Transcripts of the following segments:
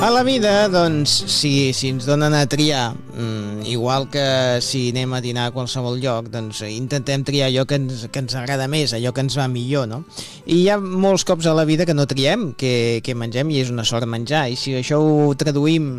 A la vida, doncs, si ens donen a triar, igual que si anem a dinar a qualsevol lloc, doncs intentem triar allò que ens agrada més, allò que ens va millor, no? I hi ha molts cops a la vida que no triem què mengem i és una sort menjar, i si això ho traduïm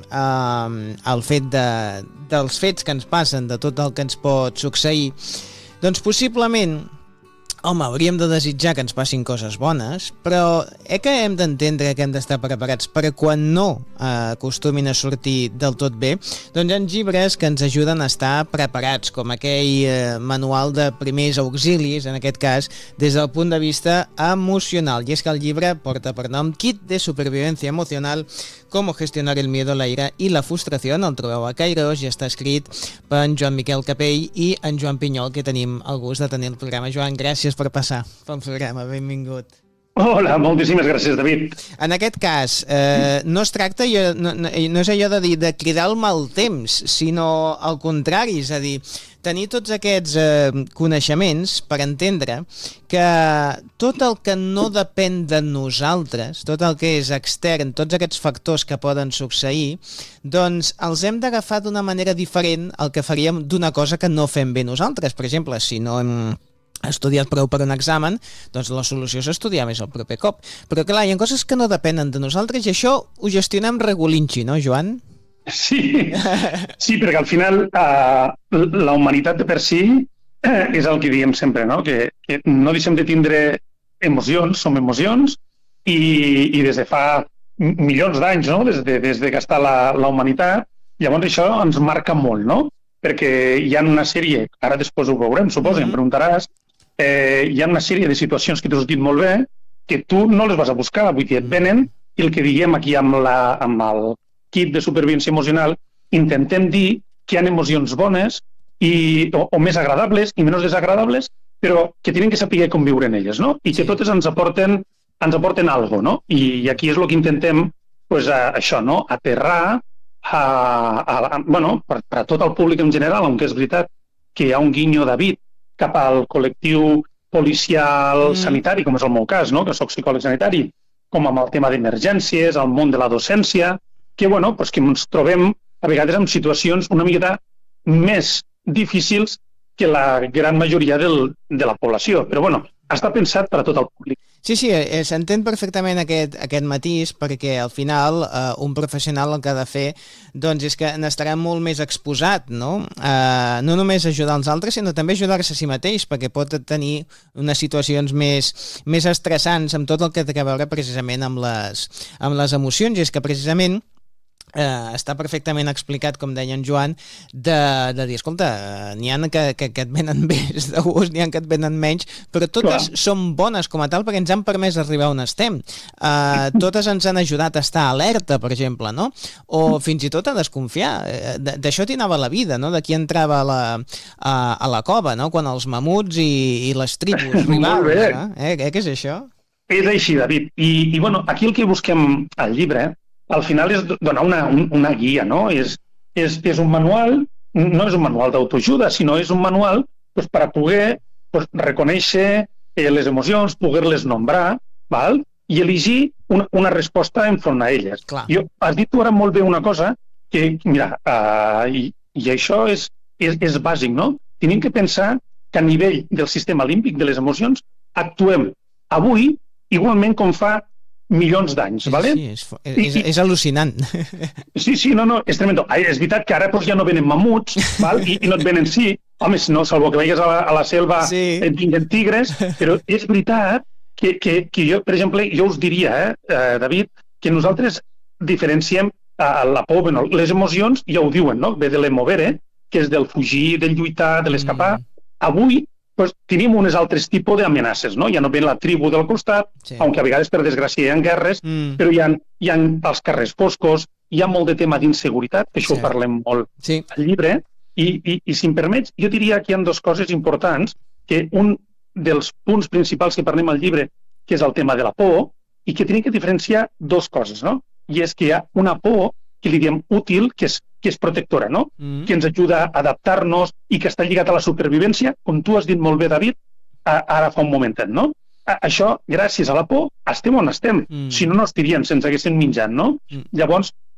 al fet dels fets que ens passen, de tot el que ens pot succeir, doncs possiblement home, hauríem de desitjar que ens passin coses bones, però que hem d'entendre que hem d'estar preparats per quan no acostumin a sortir del tot bé, doncs hi ha llibres que ens ajuden a estar preparats, com aquell manual de primers auxilis, en aquest cas, des del punt de vista emocional. I és que el llibre porta per nom Kit de supervivencia emocional, cómo gestionar el miedo, la ira i la frustració. El trobeu a Kairos i està escrit per en Joan Miquel Capell i en Joan Pinyol, que tenim el gust de tenir el programa. Joan, gràcies per passar pel programa, benvingut. Hola, moltíssimes gràcies, David. En aquest cas, no es tracta, no és allò de cridar el mal temps, sinó al contrari, és a dir, tenir tots aquests coneixements per entendre que tot el que no depèn de nosaltres, tot el que és extern, tots aquests factors que poden succeir, doncs els hem d'agafar d'una manera diferent al que faríem d'una cosa que no fem bé nosaltres. Per exemple, si no hem estudiat prou per un examen, doncs la solució és estudiar més el proper cop. Però clar, hi ha coses que no depenen de nosaltres i això ho gestionem regulinxi, no, Joan? Sí, perquè al final la humanitat de per si és el que diem sempre, no? Que no deixem de tindre emocions, som emocions, i des de fa milions d'anys, no? Des de que està la humanitat, llavors això ens marca molt, no? Perquè hi ha una sèrie, ara després ho veurem, suposo, em preguntaràs, hi ha una sèrie de situacions que t'ho has dit molt bé, que tu no les vas a buscar, vull dir, et venen, i el que diguem aquí amb el kit de supervivència emocional, intentem dir que hi ha emocions bones o més agradables i menys desagradables, però que tenen que saber conviure en elles, no? I que totes ens aporten alguna, no? I aquí és el que intentem, pues, això, no? Aterrar per a tot el públic en general, aunque és veritat que hi ha un guinyo, David, cap al col·lectiu policial sanitari, com és el meu cas, no? Que soc psicòleg sanitari, com amb el tema d'emergències, el món de la docència, que ens trobem a vegades en situacions una miqueta més difícils que la gran majoria de la població. Però està pensat per a tot el públic. Sí, s'entén perfectament aquest matís, perquè al final un professional el que ha de fer doncs és que n'estarà molt més exposat, no? No només ajudar els altres, sinó també ajudar-se a si mateix, perquè pot tenir unes situacions més estressants amb tot el que té a veure precisament amb les emocions, i és que precisament està perfectament explicat, com deia en Joan, de dir, escolta, n'hi ha que et venen més de gust, n'hi ha que et venen menys, però totes són bones com a tal perquè ens han permès arribar on estem. Totes ens han ajudat a estar alerta, per exemple, no? O fins i tot a desconfiar. D'això t'hi anava la vida, no? D'aquí entrava a la cova, no? Quan els mamuts i les tribus rivals, què és això? És així, David. I aquí el que busquem al llibre al final és donar una guia, no? És un manual, no és un manual d'autoajuda, sinó és un manual per a poder reconèixer les emocions, poder-les nombrar, i elegir una resposta enfront a elles. Has dit tu ara molt bé una cosa, que, mira, i això és bàsic, no? Tenim que pensar que a nivell del sistema límbic de les emocions actuem avui igualment com fa milions d'anys, ¿vale? Sí, és al·lucinant. Sí, no, és tremendo. És veritat que ara ja no venen mamuts, i no et venen home, no, salvo que vagis a la selva et vinguen tigres, però és veritat que jo, per exemple, jo us diria, David, que nosaltres diferenciem la por, les emocions, ja ho diuen, no? Ve de l'emovere, que és del fugir, del lluitar, de l'escapar. Avui tenim uns altres tipus d'amenaces, no? Ja no ven la tribu del costat, aunque a vegades, per desgràcia, hi ha guerres, però hi ha els carrers foscos, hi ha molt de tema d'inseguretat, que això ho parlem molt al llibre, i si em permets, jo diria que hi ha dues coses importants, que un dels punts principals que parlem al llibre, que és el tema de la por, i que tenim que diferenciar dues coses, no? I és que hi ha una por que li diem útil, que és protectora, no? Que ens ajuda a adaptar-nos i que està lligat a la supervivència, com tu has dit molt bé, David, ara fa un momentet, no? Això, gràcies a la por, estem on estem. Si no, no estaríem, si ens haguessin menjat, no? Llavors,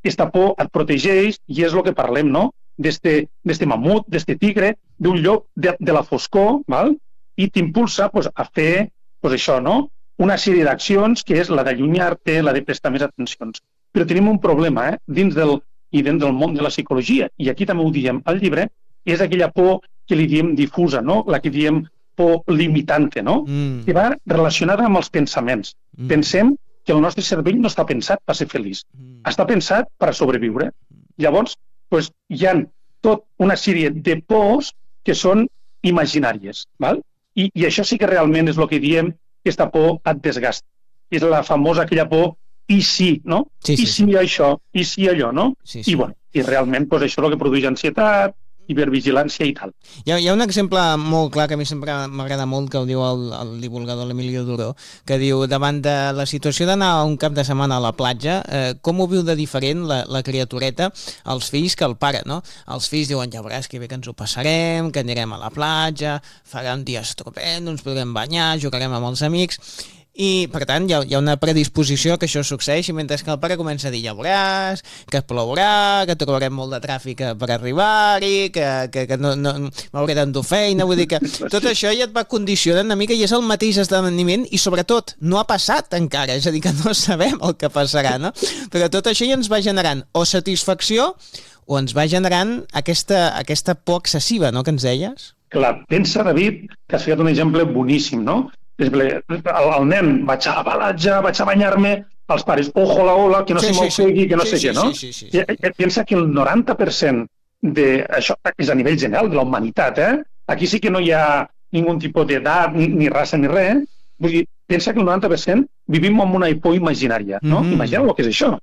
aquesta por et protegeix i és el que parlem, no? D'este mamut, d'este tigre, d'un lloc de la foscor, val? I t'impulsa a fer això, no? Una sèrie d'accions que és la d'allunyar-te, la de prestar més atencions. Però tenim un problema dins del món de la psicologia, i aquí també ho diem al llibre, és aquella por que li diem difusa, no? La que diem por limitante, no? Que va relacionada amb els pensaments. Pensem que el nostre cervell no està pensat per ser feliç, està pensat per sobreviure. Llavors, hi ha tota una sèrie de pors que són imaginàries, val? I això sí que realment és el que diem que aquesta por et desgasta. És la famosa aquella por i sí, no? I si això, i si allò, no? I realment això és el que produeix ansietat, hipervigilància i tal. Hi ha un exemple molt clar que a mi sempre m'agrada molt, que ho diu el divulgador l'Emilio Duró, que diu, davant de la situació d'anar un cap de setmana a la platja, com ho viu de diferent la criatureta, els fills que el pare, no? Els fills diuen, ja veuràs que bé que ens ho passarem, que anirem a la platja, farà un dia estupend, ens podrem banyar, jugarem amb els amics. I, per tant, hi ha una predisposició que això succeeixi, mentre que el pare comença a dir, ja veuràs, que plourà, que trobarem molt de tràfic per arribar-hi, que no m'hauré d'endur feina, vull dir que tot això ja et va condicionant una mica i és el mateix esdeveniment i, sobretot, no ha passat encara, és a dir, que no sabem el que passarà, no? Però tot això ja ens va generant o satisfacció o ens va generant aquesta por excessiva, no?, que ens deies? Clar, pensa, David, que has ficat un exemple boníssim, no? Per exemple, el nen, vaig a la platja, vaig a banyar-me, els pares, ojo la ola, que no se m'ofegui, que no sé què, no? Pensa que el 90% d'això és a nivell general de la humanitat, Aquí sí que no hi ha ningú tipus d'edat, ni raça, ni res. Vull dir, pensa que el 90% vivim amb una por imaginària, no? Imagineu el que és això.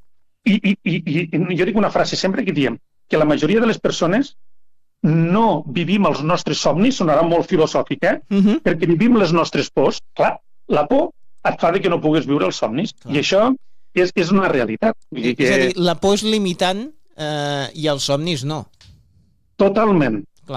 I jo dic una frase sempre que diem que la majoria de les persones no vivim els nostres somnis, sonarà molt filosòfic, perquè vivim les nostres pors. Clar, la por et fa que no puguis viure els somnis, i això és una realitat. És a dir, la por és limitant i els somnis no. Totalment.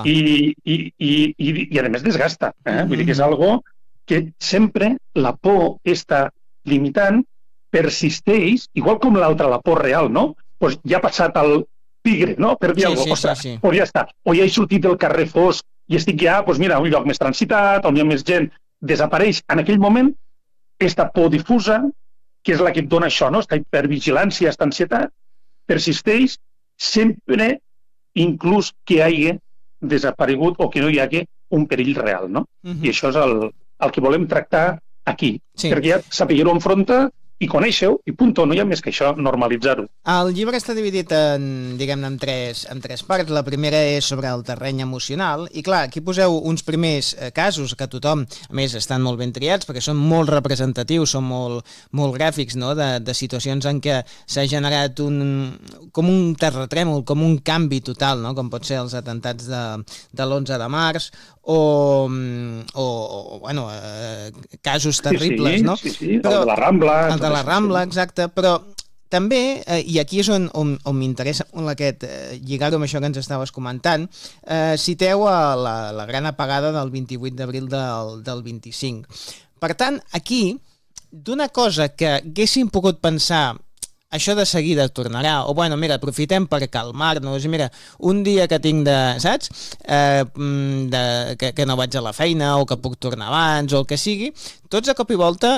I a més desgasta. Vull dir que és algo que sempre la por està limitant, persisteix, igual com l'altra, la por real, no? Doncs ja ha passat el tigre, no? Per dir alguna cosa. O ja està. O ja he sortit del carrer fosc i estic ja, doncs mira, un lloc més transitat, on hi ha més gent, desapareix. En aquell moment, aquesta por difusa, que és la que et dona això, no? Aquesta hipervigilància, aquesta ansietat, persisteix sempre, inclús que hagi desaparegut o que no hi hagi un perill real, no? I això és el que volem tractar aquí, perquè ja sapigueu enfrontar i conèixer-ho, i punt, no hi ha més que això, normalitzar-ho. El llibre està dividit diguem-ne, en tres parts. La primera és sobre el terreny emocional, i clar, aquí poseu uns primers casos que tothom, a més, estan molt ben triats, perquè són molt representatius, són molt gràfics, no?, de situacions en què s'ha generat com un terratrèmol, com un canvi total, no?, com pot ser els atemptats de l'11 de març, o bueno, casos terribles, no? Sí, però, el de la Rambla. El de la Rambla, exacte, però també, i aquí és on m'interessa lligar-ho amb això que ens estaves comentant, citeu la gran apagada del 28 d'abril del 25. Per tant, aquí, d'una cosa que haguéssim pogut pensar això de seguida tornarà, o bueno, mira, aprofitem per calmar-nos, mira, un dia que tinc saps? Que no vaig a la feina, o que puc tornar abans, o el que sigui, tots a cop i volta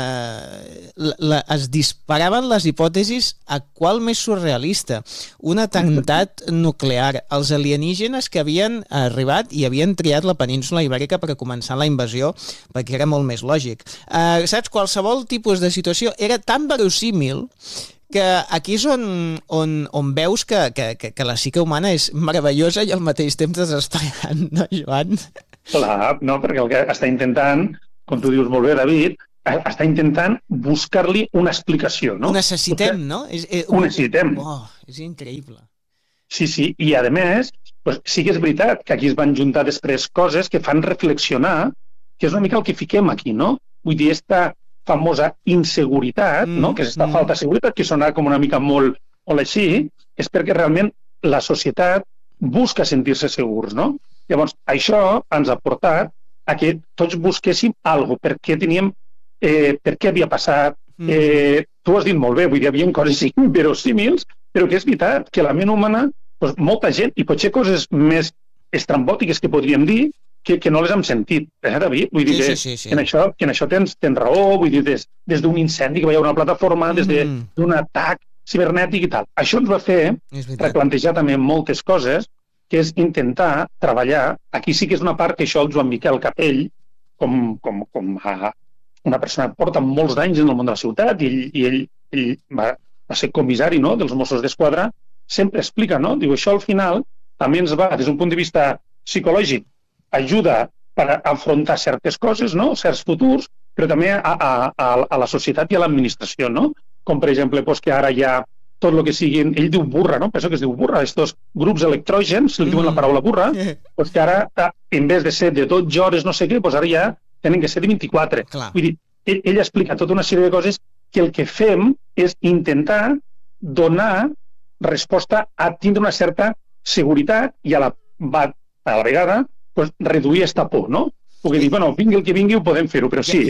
es disparaven les hipòtesis a qual més surrealista. Un atemptat nuclear, els alienígenes que havien arribat i havien triat la península Ibèrica per començar la invasió, perquè era molt més lògic. Saps? Qualsevol tipus de situació era tan verossímil que aquí és on veus que la psique humana és meravellosa i al mateix temps desesperant, no, Joan? Clar, no, perquè el que està intentant, com tu dius molt bé, David, està intentant buscar-li una explicació, no? Ho necessitem, no? Ho necessitem. És increïble. Sí, i a més, sí que és veritat que aquí es van juntar després coses que fan reflexionar, que és una mica el que fiquem aquí, no? Vull dir, esta famosa inseguretat, no? Que és aquesta falta de seguretat, que sona com una mica molt així, és perquè realment la societat busca sentir-se segurs, no? Llavors, això ens ha portat a que tots busquéssim alguna cosa, per què havia passat, tu ho has dit molt bé, vull dir, hi havia coses inverosímils, però que és veritat que la ment humana, doncs, molta gent, i potser coses més estrambòtiques que podríem dir, que no les hem sentit, David? Vull dir sí. Que en això tens raó, vull dir, des d'un incendi que va haver una plataforma, des d'un atac cibernètic i tal. Això ens va fer replantejar també moltes coses, que és intentar treballar, aquí sí que és una part que això el Joan Miquel Capell, com una persona que porta molts d'anys en el món de la ciutat, i ell va ser comissari, no?, dels Mossos d'Esquadra, sempre explica, no? Diu, això al final també ens va, des d'un punt de vista psicològic, ajuda per afrontar certes coses, no?, certs futurs, però també a la societat i a l'administració, no? Com, per exemple, que ara hi ha tot el que siguin... Ell diu burra, no? Penso que es diu burra. Estos grups electrògens, si li diuen la paraula burra, que ara, en vez de ser de 12 hores no sé què, ara ja tenen que ser de 24. Clar. Vull dir, ell explica tota una sèrie de coses que el que fem és intentar donar resposta a tindre una certa seguretat i a la vegada reduir aquesta por, no? Perquè dir, bueno, vingui el que vingui ho podem fer-ho, però sí... Hi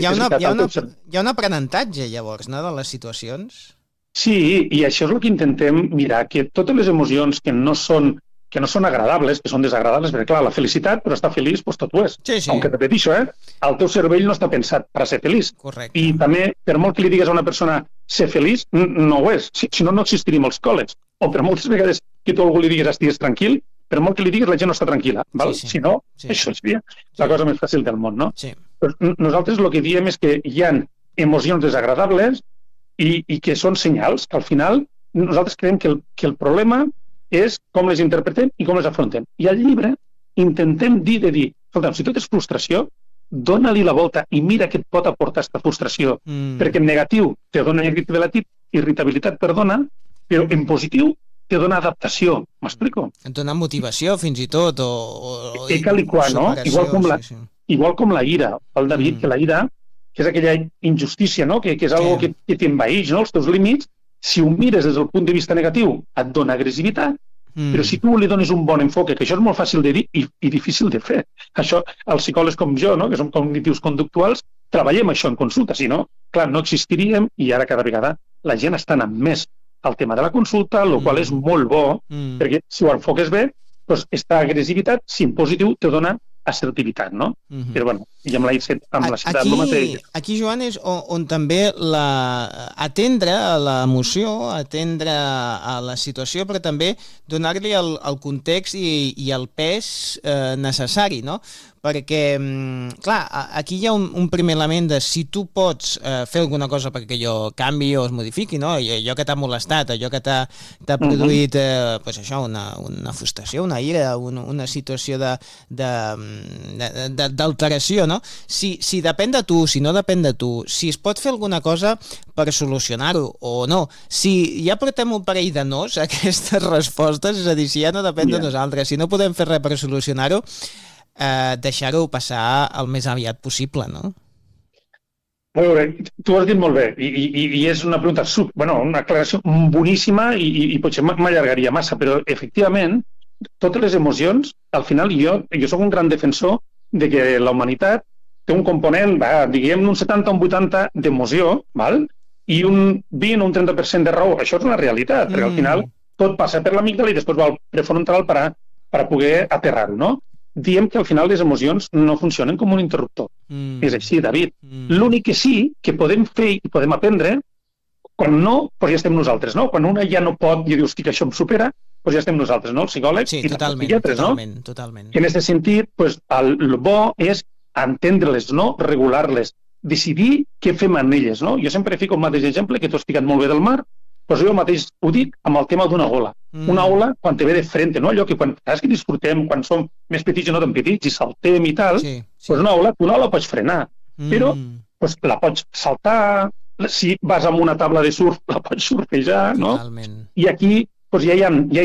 ha un aprenentatge, llavors, no?, de les situacions? Sí, i això és el que intentem mirar, que totes les emocions que no són agradables, que són desagradables, perquè clar, la felicitat, però estar feliç, doncs tot ho és. Sí. Aunque repeteixo, el teu cervell no està pensat per a ser feliç. Correcte. I també, per molt que li digues a una persona ser feliç, no ho és. Si no, no existiríem els col·les. O per moltes vegades que tu a algú li digues estigues tranquil, per molt que li diguis la gent no està tranquil·la. Val? Sí. Si no, això seria la cosa més fàcil del món, no? Sí. Però nosaltres el que diem és que hi ha emocions desagradables i que són senyals, que al final nosaltres creiem que el problema és com les interpretem i com les afrontem. I al llibre intentem dir, escolta, si tot és frustració, dona-li la volta i mira què et pot aportar aquesta frustració. Perquè en negatiu te dona irritabilitat, però en positiu te dona adaptació. M'explico? Et dona motivació, fins i tot, Cal i qual, no? Igual com la ira, el David, que la ira, que és aquella injustícia, no?, que és algo que t'envaeix, no?, els teus límits. Si ho mires des del punt de vista negatiu, et dona agressivitat, però si tu li dones un bon enfoque, que això és molt fàcil de dir i difícil de fer. Això, els psicòlegs com jo, no?, que som cognitius conductuals, treballem això en consulta, si no, clar, no existiríem, i ara cada vegada la gent està anant més al tema de la consulta, el qual és molt bo, perquè si ho enfoques bé, doncs aquesta agressivitat, si en positiu, te dona assertivitat, no? Però, bueno, i amb la ciutat el mateix. Aquí, Joan, és on també atendre a l'emoció, atendre a la situació, però també donar-li el context i el pes necessari, no? Perquè, clar, aquí hi ha un primer element de si tu pots fer alguna cosa perquè allò canvi o es modifiqui, no? Allò que t'ha molestat, allò que t'ha produït això, una frustració, una ira, una situació d'alteració, no? Si depèn de tu, si no depèn de tu, si es pot fer alguna cosa per solucionar-ho o no, si ja portem un parell de nos a aquestes respostes, és a dir, si ja no depèn de nosaltres, si no podem fer res per solucionar-ho, deixar-ho passar el més aviat possible, no? A veure, tu ho has dit molt bé, i és una pregunta, una aclaració boníssima i potser m'allargaria massa, però efectivament, totes les emocions, al final jo soc un gran defensor de que la humanitat té un component, diguem, un 70 o un 80 d'emoció, i un 20 o un 30% de raó. Això és una realitat, perquè al final tot passa per l'amígdala i després va al prefrontal per poder aterrar-ho, no? Diem que al final les emocions no funcionen com un interruptor. És així, David. L'únic que sí que podem fer i podem aprendre, quan no, doncs ja estem nosaltres, no? Quan una ja no pot i dius, que això em supera, doncs ja estem nosaltres, no? Els psicòlegs i els psiquiatres, no? Totalment. En aquest sentit, el bo és entendre-les, no? Regular-les, decidir què fem amb elles, no? Jo sempre fico el mateix exemple, que tu has explicat molt bé del mar, doncs jo mateix ho dic amb el tema d'una ola. Una ola, quan te ve de frente, no? Allò que quan saps que disfrutem, quan som més petits i no tan petits, i saltem i tal, doncs una ola pots frenar, però la pots saltar, si vas amb una taula de surf, la pots surfejar, no? Totalment. I aquí ja hi ha